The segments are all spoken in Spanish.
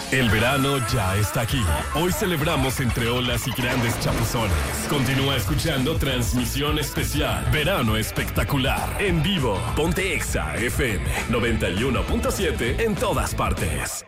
El verano ya está aquí. Hoy celebramos entre olas y grandes chapuzones. Continúa escuchando Transmisión Especial Verano Espectacular en vivo. Ponte Exa FM 91.7 en todas partes.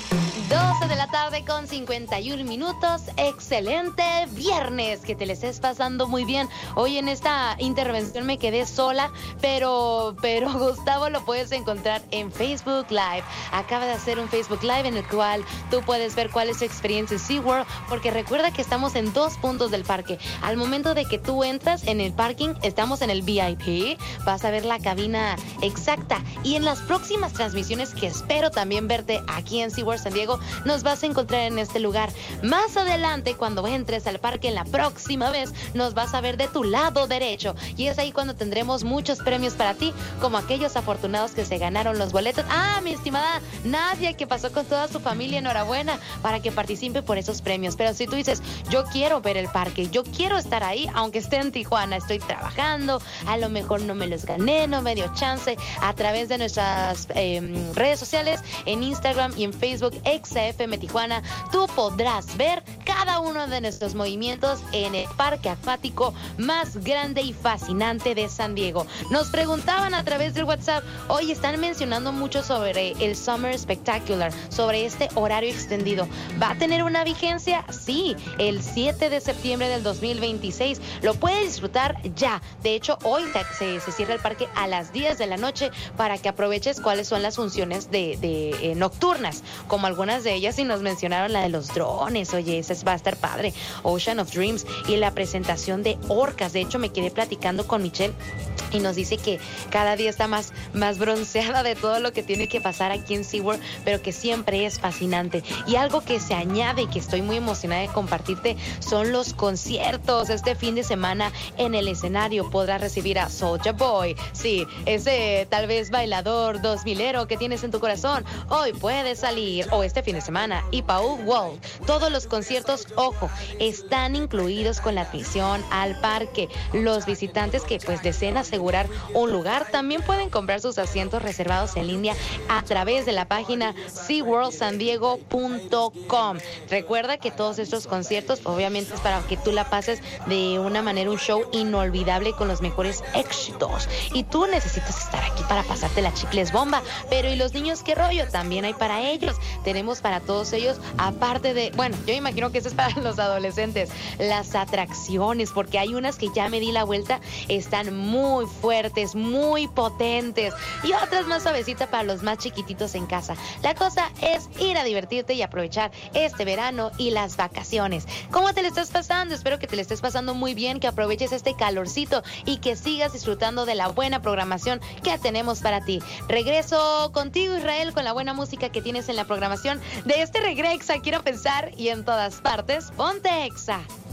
12 de la tarde con 51 minutos. Excelente viernes, que te le estés pasando muy bien. Hoy en esta intervención me quedé sola, pero Gustavo lo puedes encontrar en Facebook Live. Acaba de hacer un Facebook Live en el cual tú puedes ver cuál es su experiencia en SeaWorld, porque recuerda que estamos en 2 puntos del parque. Al momento de que tú entras en el parking, estamos en el VIP, vas a ver la cabina exacta, y en las próximas transmisiones, que espero también verte aquí en SeaWorld San Diego, nos vas a encontrar en este lugar. Más adelante, cuando entres al parque la próxima vez, nos vas a ver de tu lado derecho, y es ahí cuando tendremos muchos premios para ti, como aquellos afortunados que se ganaron los boletos. Mi estimada Nadia, que pasó con toda su familia, enhorabuena, para que participe por esos premios. Pero si tú dices, yo quiero ver el parque, yo quiero estar ahí, aunque esté en Tijuana, estoy trabajando, a lo mejor no me los gané, no me dio chance, a través de nuestras redes sociales, en Instagram y en Facebook, XFM Tijuana, tú podrás ver cada uno de nuestros movimientos en el parque acuático más grande y fascinante de San Diego. Nos preguntaban a través del WhatsApp, hoy están mencionando mucho sobre el Summer Spectacular, sobre este horario extendido. ¿Va a tener una vigencia? Sí, el 7 de septiembre del 2026. Lo puedes disfrutar ya. De hecho, hoy se cierra el parque a las 10 de la noche para que aproveches cuáles son las funciones de nocturnas, como algunas de ellas, y nos mencionaron la de los drones. Oye, esa va a estar padre. Ocean of Dreams y la presentación de orcas. De hecho, me quedé platicando con Michelle y nos dice que cada día está más bronceada de todo lo que tiene que pasar aquí en SeaWorld, pero que siempre es fascinante. Y algo que se añade y que estoy muy emocionada de compartirte son los conciertos. Este fin de semana en el escenario podrás recibir a Soulja Boy. Sí, ese tal vez bailador 2000ero que tienes en tu corazón. Hoy puede salir, o este fin de semana, y Paul Wall. Todos los conciertos, ojo, están incluidos con la admisión al parque. Los visitantes que pues deseen asegurar un lugar también pueden comprar sus asientos reservados en línea a través de la página SeaWorldSanDiego.com. Recuerda que todos estos conciertos obviamente es para que tú la pases de una manera, un show inolvidable con los mejores éxitos, y tú necesitas estar aquí para pasarte la chicles bomba. Pero ¿y los niños qué rollo? También hay para ellos. Tenemos para todos ellos, aparte de, bueno, yo imagino que eso es para los adolescentes, las atracciones, porque hay unas que ya me di la vuelta, están muy fuertes, muy potentes, y otras más suavecitas para los más chiquititos en casa. La cosa es ir a divertirte y aprovechar este verano y las vacaciones. ¿Cómo te lo estás pasando? Espero que te lo estés pasando muy bien, que aproveches este calorcito y que sigas disfrutando de la buena programación que tenemos para ti. Regreso contigo, Israel, con la buena música que tienes en la programación de este Regrexa, quiero pensar, y en todas partes, ponte Exa.